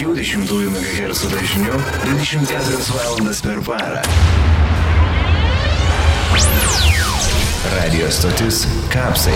102,2 MHz dažniu 24 valandas per parą. Radio stotis Kapsai.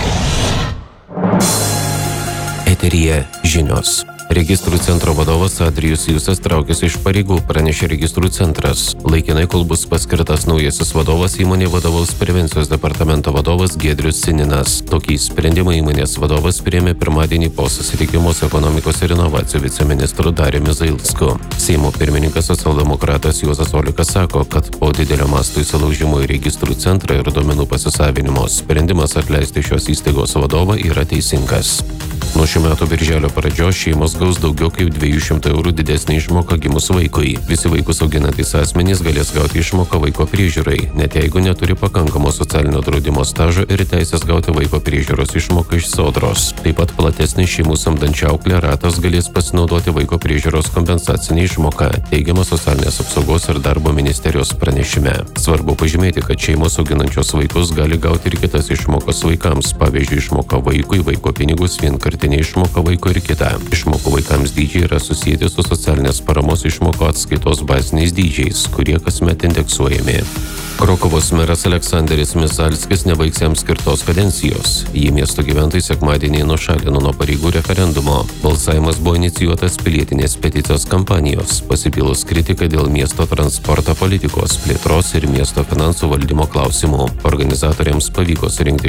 Eteryje žinios. Registrų centro vadovas Adrijus Jusas traukiasi iš pareigų, pranešė Registrų centras. Laikinai, kol bus paskirtas naujasis vadovas, įmonė vadovaus prevencijos departamento vadovas Giedrius Sininas. Tokį sprendimą įmonės vadovas priėmė pirmadienį po susitikimo su ekonomikos ir inovacijų viceministru Dariumi Zailsku. Seimo pirmininkas socialdemokratas Juozas Olekas sako, kad po didelio masto įsilaužimo į Registrų centrą ir duomenų pasisavinimo sprendimas atleisti šios įstaigos vadovą yra teisingas. Nuo šių metų birželio pradžios šeimos gaus daugiau kaip 200 eurų didesnį išmoką gimus vaikui. Visi vaikus auginantys asmenys galės gauti išmoką vaiko priežiūrai, net jeigu neturi pakankamo socialinio draudimo stažo ir teisės gauti vaiko priežiūros išmoką iš Sodros. Taip pat platesnis šeimų samdančių auklė ratas galės pasinaudoti vaiko priežiūros kompensacinį išmoką, teigiama Socialinės apsaugos ir darbo ministerijos pranešime. Svarbu pažymėti, kad šeimos auginančios vaikus gali gauti ir kitas išmokas vaikams, pavyzdžiui, išmoka vaikui, vaiko pinigus, vienkartinė išmoka vaiko ir kita. Išmokų vaikams dydžiai yra susijęti su socialinės paramos išmoko atskaitos baziniais dydžiais, kurie kasmet indeksuojami. Krokuvos meras Aleksanderis Mizalskis nebaigs jam skirtos kadencijos. Jį miesto gyventojai sekmadienį nušalino nuo pareigų referendumo. Balsavimas buvo inicijuotas pilietinės peticijos kampanijos, pasipylus kritikai dėl miesto transporto politikos, plėtros ir miesto finansų valdymo klausimų. Organizatoriams pavyko surinkti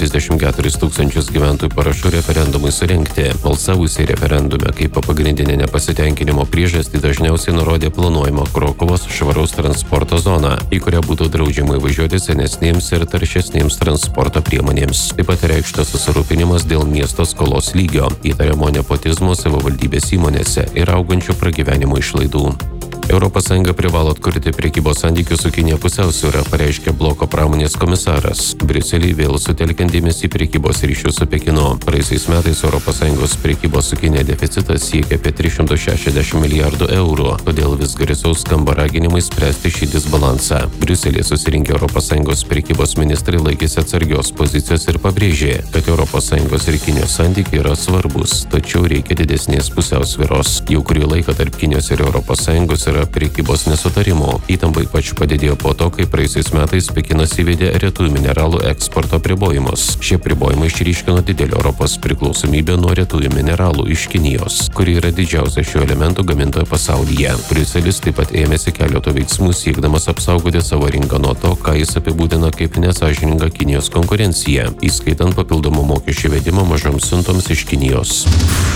134 tūkstančius gyventojų parašų referendumui surengti. Balsavusiai referendume kaip pagrindinė nepasitenkinimo priežastį dažniausiai nurodė planuojama Krokuvos švaraus transporto zoną, į kurią būtų draudžiama įvažiuoti senesnėms ir taršesnėms transporto priemonėms. Taip pat reikštas susirūpinimas dėl miesto skolos lygio, įtariamo nepotizmo savivaldybės įmonėse ir augančių pragyvenimo išlaidų. ES privalo atkurti prekybos santykių su Kinija pusiausvyrą, pareiškė bloko pramonės komisaras. Briuselį vėl sutelkiant dėmesį prekybos ryšių su Pekinu. Praeisiais metais ES prekybos su Kinija deficitas siekia apie 360 milijardų eurų, todėl vis garsiau skamba raginimai spręsti šį disbalansą. Briuselį susirinkę ES prekybos ministrai laikėsi atsargios pozicijos ir pabrėžė, kad ES ir Kinijos santykiai yra svarbus, tačiau reikia didesnės pusiausvyros. Jau kurį laiką tarp Kinijos ir ES yra prekybos nesutarimų. Įtampa ypač padidėjo po to, kai praeisiais metais Pekinas įvedė retųjų mineralų eksporto apribojimus. Šie apribojimai išryškino didelį Europos priklausomybę nuo retųjų mineralų iš Kinijos, kuri yra didžiausia šių elementų gamintoja pasaulyje. Briuselis taip pat ėmėsi keleto veiksmų siekdamas apsaugoti savo rinką nuo to, ką jis apibūdina kaip nesąžiningą Kinijos konkurenciją, įskaitant papildomų mokesčių įvedimą mažoms siuntoms iš Kinijos.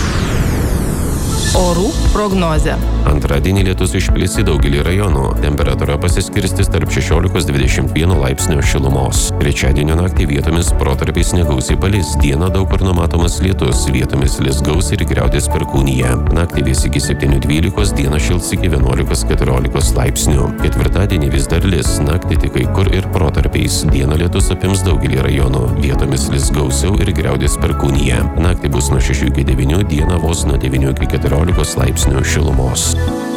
Orų prognozė. Antradienį lietus išplis į daugelį rajonų. Temperatūra pasiskirstys tarp 16–21 laipsnių šilumos. Trečiadienio naktį vietomis protarpiais negausiai palis. Dieną daug kur numatomas lietus, vietomis lis gausiai ir griaudės perkūnija. Naktį vės iki 7–12, dieną šils iki 11–14 laipsnių. Ketvirtadienį vis dar lis, naktį tik kai kur ir protarpiais. Dieną lietus apims daugelį rajonų, vietomis lis gausiau ir griaudės perkūnija. Naktį bus nuo 6–9, dieną vos nuo 9–14 laipsnių šilumos.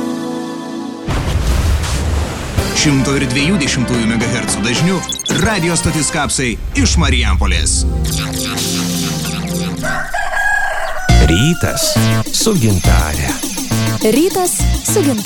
102,2 MHz dažniu radio stotis Kapsai iš Marijampolės. Rytas su gintare. Rytas su gintare.